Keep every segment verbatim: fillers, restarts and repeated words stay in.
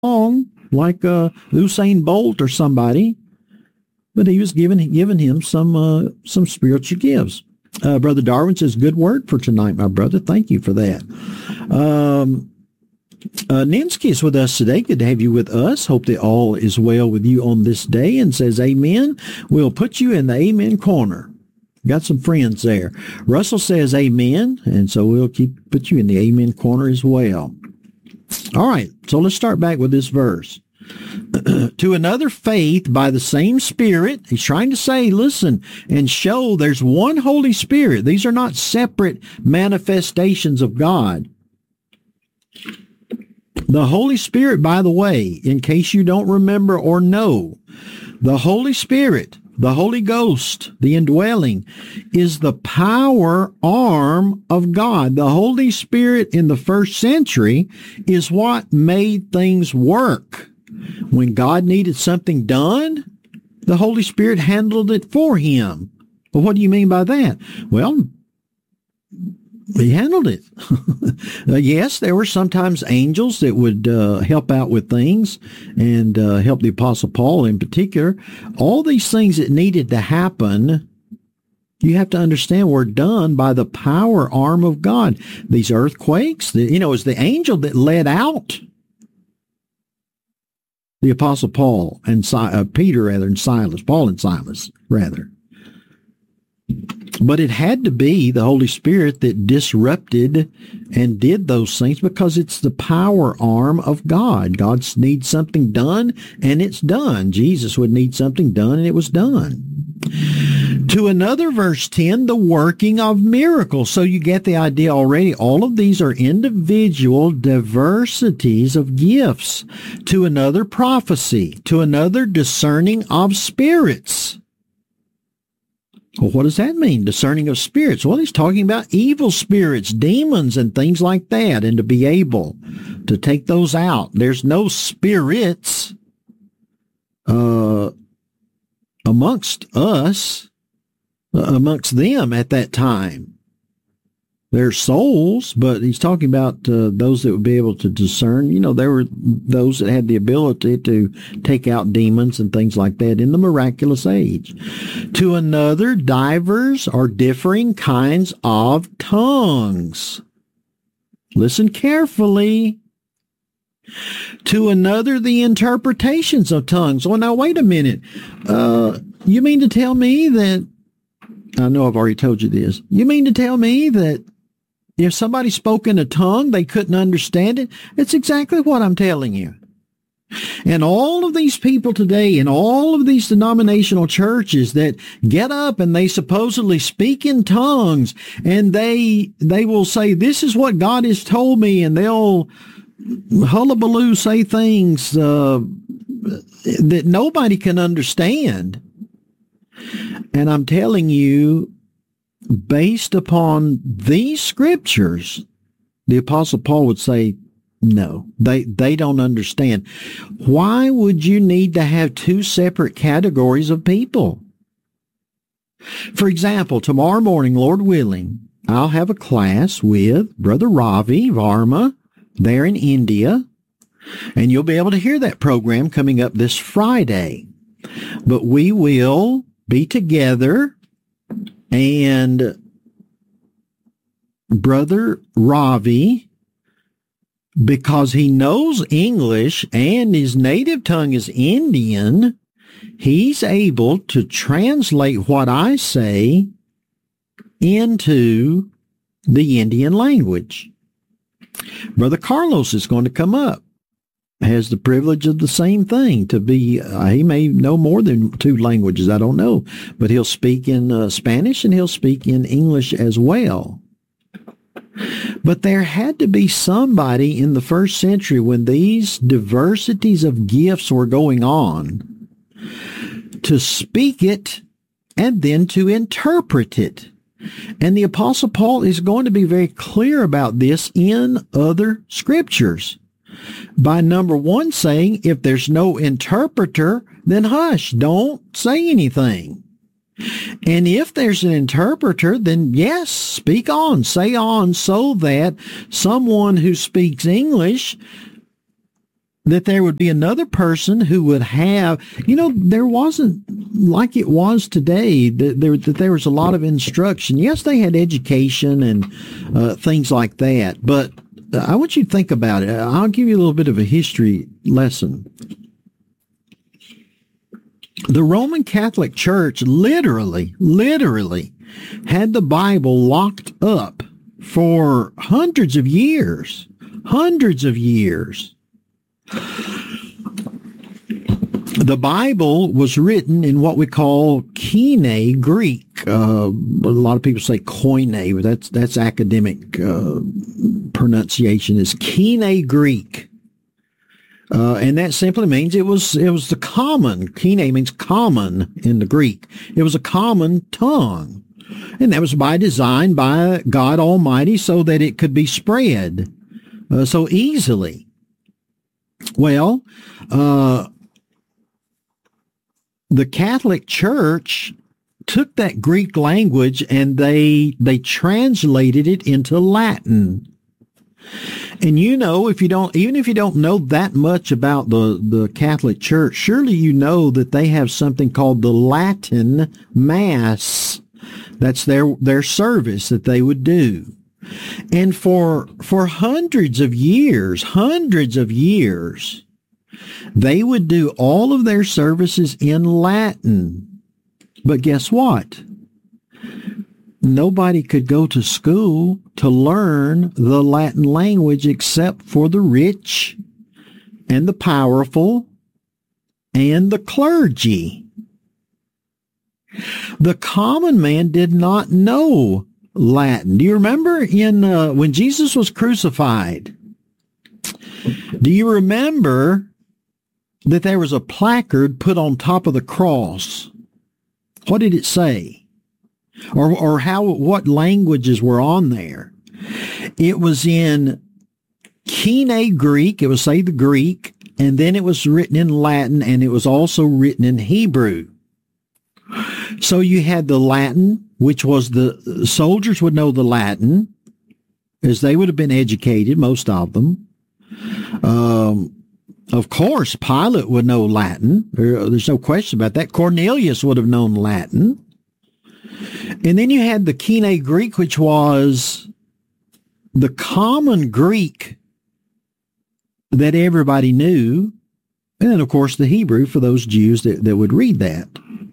long like uh, Usain Bolt or somebody, but he was giving giving him some uh, some spiritual gifts. Uh, Brother Darwin says, good word for tonight, my brother. Thank you for that. Um, uh, Ninsky is with us today. Good to have you with us. Hope that all is well with you on this day, and says, amen. We'll put you in the amen corner. Got some friends there. Russell says, amen, and so we'll keep put you in the amen corner as well. All right, so let's start back with this verse. To another faith by the same Spirit. He's trying to say, listen, and show there's one Holy Spirit. These are not separate manifestations of God. The Holy Spirit, by the way, in case you don't remember or know, the Holy Spirit, the Holy Ghost, the indwelling, is the power arm of God. The Holy Spirit in the first century is what made things work. When God needed something done, the Holy Spirit handled it for him. Well, what do you mean by that? Well, he handled it. uh, yes, there were sometimes angels that would uh, help out with things and uh, help the Apostle Paul in particular. All these things that needed to happen, you have to understand, were done by the power arm of God. These earthquakes, the, you know, it was the angel that led out the Apostle Paul and si- uh, Peter, rather, and Silas, Paul and Silas, rather. But it had to be the Holy Spirit that disrupted and did those things, because it's the power arm of God. God needs something done, and it's done. Jesus would need something done, and it was done. To another, verse ten, the working of miracles. So you get the idea already. All of these are individual diversities of gifts. To another, prophecy. To another, discerning of spirits. Well, what does that mean, discerning of spirits? Well, he's talking about evil spirits, demons, and things like that, and to be able to take those out. There's no spirits uh, amongst us, uh, amongst them at that time. They're souls, but he's talking about uh, those that would be able to discern. You know, there were those that had the ability to take out demons and things like that in the miraculous age. To another, divers or differing kinds of tongues. Listen carefully. To another, the interpretations of tongues. Well, now, wait a minute. Uh, you mean to tell me that, I know I've already told you this, you mean to tell me that if somebody spoke in a tongue, they couldn't understand it? It's exactly what I'm telling you. And all of these people today in all of these denominational churches that get up and they supposedly speak in tongues, and they they will say, this is what God has told me, and they'll hullabaloo say things uh, that nobody can understand. And I'm telling you, based upon these scriptures, the Apostle Paul would say, no, they, they don't understand. Why would you need to have two separate categories of people? For example, tomorrow morning, Lord willing, I'll have a class with Brother Ravi Varma there in India, and you'll be able to hear that program coming up this Friday. But we will be together, and Brother Ravi, because he knows English and his native tongue is Indian, he's able to translate what I say into the Indian language. Brother Carlos is going to come up, has the privilege of the same thing, to be, uh, he may know more than two languages, I don't know, but he'll speak in uh, Spanish and he'll speak in English as well. But there had to be somebody in the first century when these diversities of gifts were going on to speak it and then to interpret it. And the Apostle Paul is going to be very clear about this in other scriptures. By number one saying, if there's no interpreter, then hush, don't say anything. And if there's an interpreter, then yes, speak on, say on, so that someone who speaks English that there would be another person who would have, you know, there wasn't like it was today, that there, that there was a lot of instruction. Yes, they had education and uh, things like that, but I want you to think about it. I'll give you a little bit of a history lesson. The Roman Catholic Church literally, literally had the Bible locked up for hundreds of years, hundreds of years. The Bible was written in what we call Koine Greek. Uh, a lot of people say Koine, but that's that's academic uh, pronunciation. Is Koine Greek, uh, and that simply means it was it was the common. Koine means common in the Greek. It was a common tongue, and that was by design by God Almighty so that it could be spread uh, so easily. Well, uh, the Catholic Church took that Greek language and they they translated it into Latin. And you know, if you don't, even if you don't know that much about the, the Catholic Church, surely you know that they have something called the Latin Mass. That's their their service that they would do. And for for hundreds of years, hundreds of years, they would do all of their services in Latin. But guess what? Nobody could go to school to learn the Latin language except for the rich and the powerful and the clergy. The common man did not know Latin. Do you remember in uh, when Jesus was crucified? Do you remember that there was a placard put on top of the cross? What did it say? Or or how what languages were on there? It was in Koine Greek. It was say the Greek, and then it was written in Latin, and it was also written in Hebrew. So you had the Latin, which was the soldiers would know the Latin, as they would have been educated, most of them. Um, of course, Pilate would know Latin. There, there's no question about that. Cornelius would have known Latin. And then you had the Koine Greek, which was the common Greek that everybody knew. And then, of course, the Hebrew for those Jews that, that would read that.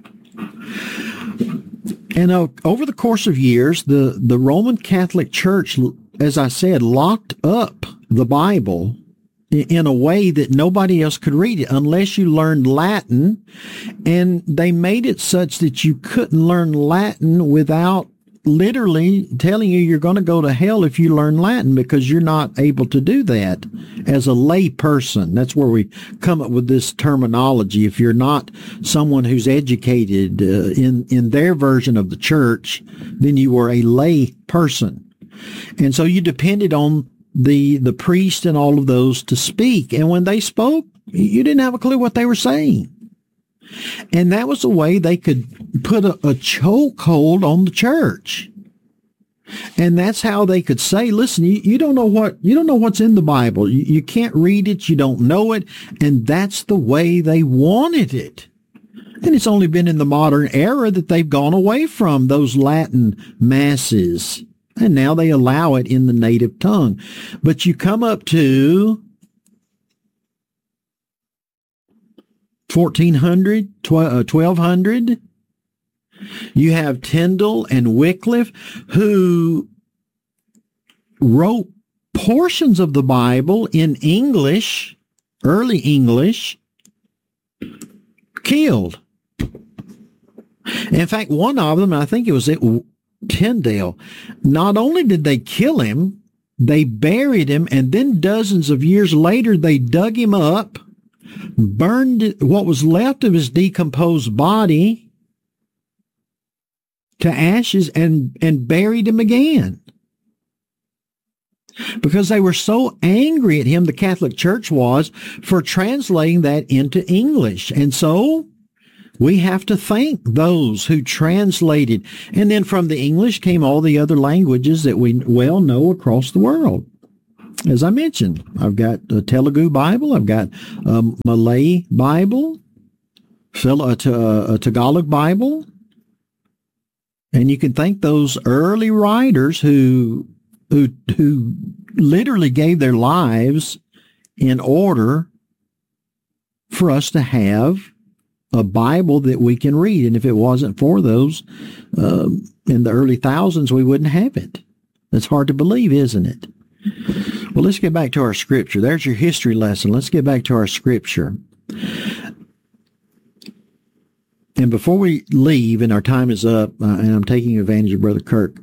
And uh, over the course of years, the, the Roman Catholic Church, as I said, locked up the Bible in, in a way that nobody else could read it unless you learned Latin. And they made it such that you couldn't learn Latin without literally telling you you're going to go to hell if you learn Latin, because you're not able to do that as a lay person. That's where we come up with this terminology. If you're not someone who's educated uh, in, in their version of the church, then you were a lay person. And so you depended on the, the priest and all of those to speak. And when they spoke, you didn't have a clue what they were saying. And that was the way they could put a, a chokehold on the church. And that's how they could say, listen, you, you don't know what, you don't know what's in the Bible. You, you can't read it. You don't know it. And that's the way they wanted it. And it's only been in the modern era that they've gone away from those Latin masses. And now they allow it in the native tongue. But you come up to fourteen hundred, twelve hundred. You have Tyndale and Wycliffe, who wrote portions of the Bible in English, early English, killed. In fact, one of them, I think it was at Tyndale, not only did they kill him, they buried him, and then dozens of years later, they dug him up, burned what was left of his decomposed body to ashes, and, and buried him again. Because they were so angry at him, the Catholic Church was, for translating that into English. And so we have to thank those who translated. And then from the English came all the other languages that we well know across the world. as I mentioned, I've got a Telugu Bible, I've got a Malay Bible, a Tagalog Bible, and you can thank those early writers who who who literally gave their lives in order for us to have a Bible that we can read. And if it wasn't for those uh, in the early thousands, we wouldn't have it. It's hard to believe, isn't it? Well, let's get back to our scripture. There's your history lesson. Let's get back to our scripture. And before we leave, and our time is up, uh, and I'm taking advantage of Brother Kirk,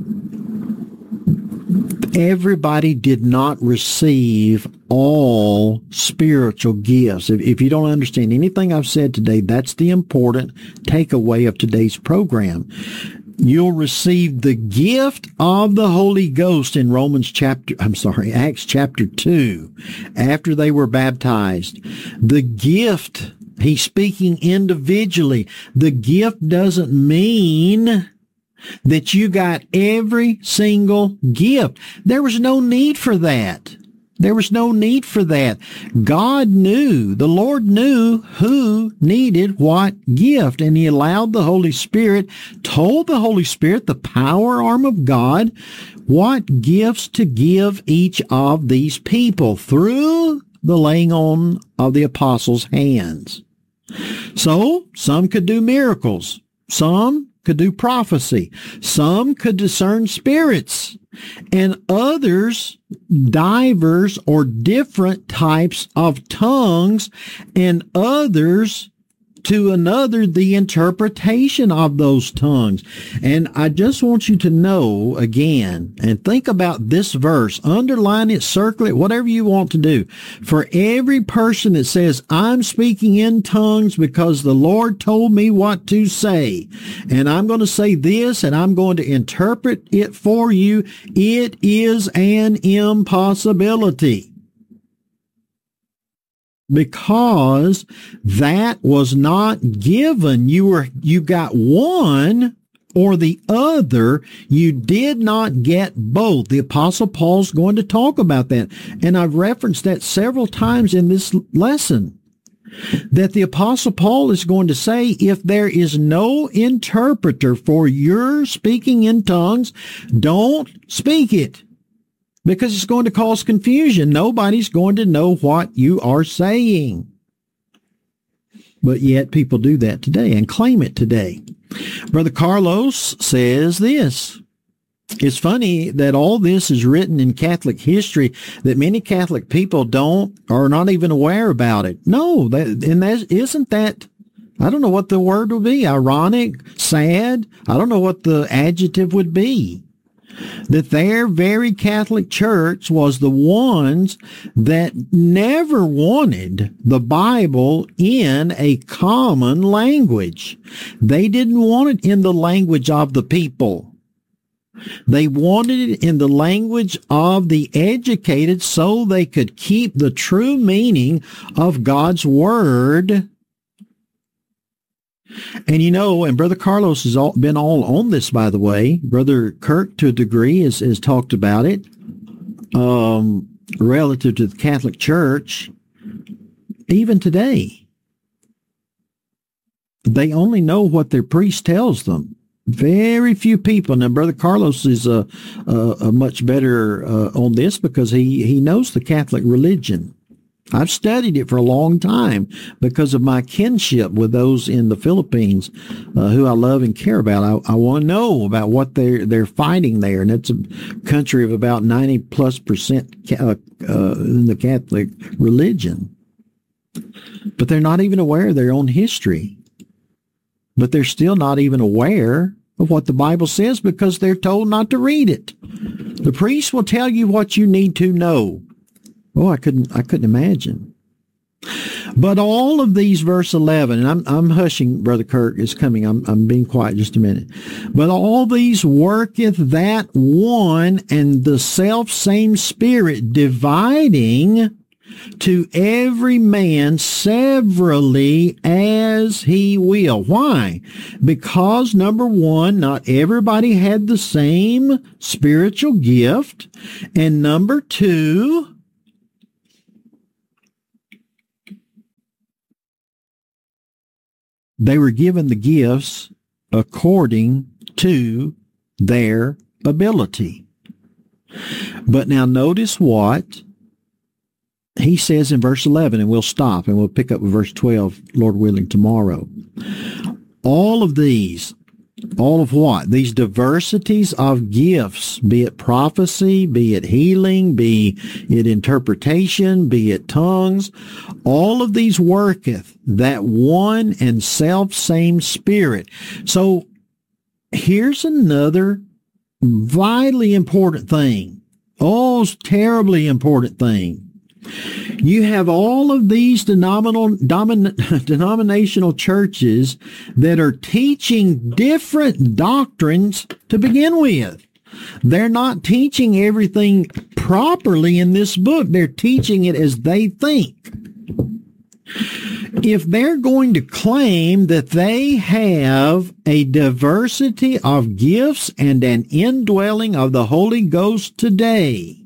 everybody did not receive all spiritual gifts. If, if you don't understand anything I've said today, that's the important takeaway of today's program. You'll receive the gift of the Holy Ghost in Romans chapter, I'm sorry, Acts chapter two, after they were baptized. The gift, he's speaking individually. The gift doesn't mean that you got every single gift. There was no need for that. There was no need for that. God knew, the Lord knew who needed what gift, and he allowed the Holy Spirit, told the Holy Spirit, the power arm of God, what gifts to give each of these people through the laying on of the apostles' hands. So, some could do miracles. Some could do prophecy. Some could discern spirits. And others, divers or different types of tongues, and others, to another, the interpretation of those tongues. And I just want you to know again, and think about this verse, underline it, circle it, whatever you want to do. For every person that says, I'm speaking in tongues because the Lord told me what to say, and I'm going to say this, and I'm going to interpret it for you, it is an impossibility. Because that was not given. You were, you got one or the other. You did not get both. The Apostle Paul's going to talk about that. And I've referenced that several times in this lesson. That the Apostle Paul is going to say, if there is no interpreter for your speaking in tongues, don't speak it. Because it's going to cause confusion. Nobody's going to know what you are saying. But yet people do that today and claim it today. Brother Carlos says this. It's funny that all this is written in Catholic history, that many Catholic people don't, are not even aware about it. No, that, and that, isn't that, I don't know what the word would be, ironic, sad? I don't know what the adjective would be. That their very Catholic Church was the ones that never wanted the Bible in a common language. They didn't want it in the language of the people. They wanted it in the language of the educated so they could keep the true meaning of God's Word. And you know, and Brother Carlos has all, been all on this, by the way. Brother Kirk, to a degree, has, has talked about it um, relative to the Catholic Church. Even today, they only know what their priest tells them. Very few people. Now, Brother Carlos is a, a, a much better uh, on this because he, he knows the Catholic religion. I've studied it for a long time because of my kinship with those in the Philippines uh, who I love and care about. I, I want to know about what they're, they're fighting there. And it's a country of about ninety plus percent uh, uh, in the Catholic religion. But they're not even aware of their own history. But they're still not even aware of what the Bible says because they're told not to read it. The priest will tell you what you need to know. Oh, I couldn't, I couldn't imagine. But all of these, verse eleven, and I'm, I'm hushing, Brother Kirk is coming. I'm, I'm being quiet just a minute. But all these worketh that one and the self same Spirit, dividing to every man severally as he will. Why? Because, number one, not everybody had the same spiritual gift. And number two, they were given the gifts according to their ability. But now notice what he says in verse eleven, and we'll stop and we'll pick up with verse twelve, Lord willing, tomorrow. All of these, all of what? These diversities of gifts, be it prophecy, be it healing, be it interpretation, be it tongues, all of these worketh that one and self-same Spirit. So here's another vitally important thing. Oh, terribly important thing. You have all of these denominational, domin, denominational churches that are teaching different doctrines to begin with. They're not teaching everything properly in this book. They're teaching it as they think. If they're going to claim that they have a diversity of gifts and an indwelling of the Holy Ghost today,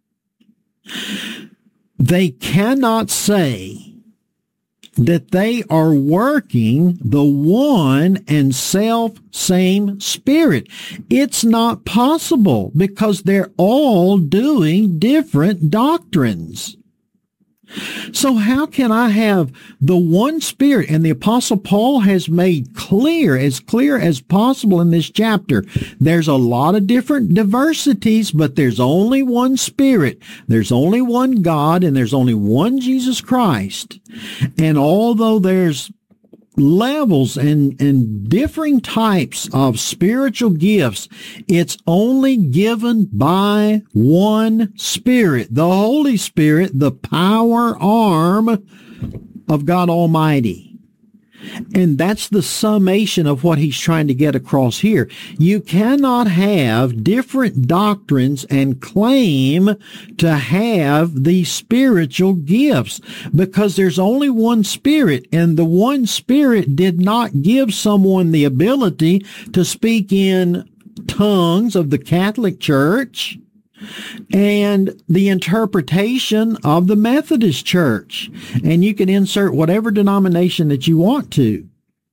they cannot say that they are working the one and self-same Spirit. It's not possible because they're all doing different doctrines. So how can I have the one Spirit? And the Apostle Paul has made clear, as clear as possible in this chapter, there's a lot of different diversities, but there's only one Spirit. There's only one God, and there's only one Jesus Christ. And although there's levels and, and differing types of spiritual gifts, it's only given by one Spirit, the Holy Spirit, the power arm of God Almighty. And that's the summation of what he's trying to get across here. You cannot have different doctrines and claim to have these spiritual gifts because there's only one Spirit, and the one Spirit did not give someone the ability to speak in tongues of the Catholic Church and the interpretation of the Methodist Church. And you can insert whatever denomination that you want to.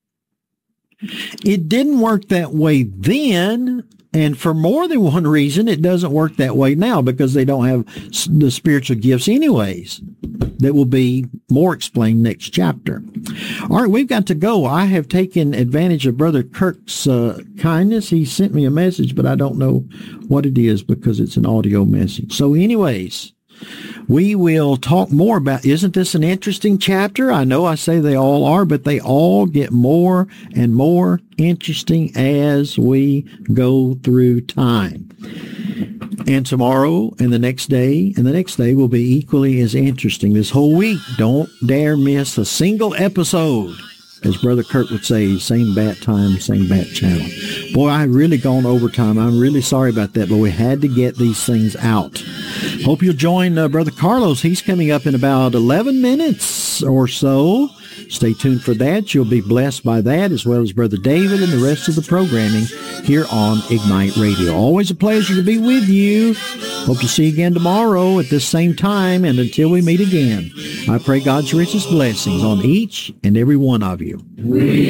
It didn't work that way then, and for more than one reason, it doesn't work that way now because they don't have the spiritual gifts anyways. That will be more explained next chapter. All right, we've got to go. I have taken advantage of Brother Kirk's uh, kindness. He sent me a message, but I don't know what it is because it's an audio message. So anyways, we will talk more about, isn't this an interesting chapter? I know I say they all are, but they all get more and more interesting as we go through time. And tomorrow and the next day and the next day will be equally as interesting. This whole week, don't dare miss a single episode. As Brother Kirk would say, same bat time, same bat channel. Boy, I've really gone overtime. I'm really sorry about that, but we had to get these things out. Hope you'll join uh, Brother Carlos. He's coming up in about eleven minutes or so. Stay tuned for that. You'll be blessed by that, as well as Brother David and the rest of the programming here on Ignite Radio. Always a pleasure to be with you. Hope to see you again tomorrow at this same time. And until we meet again, I pray God's richest blessings on each and every one of you. We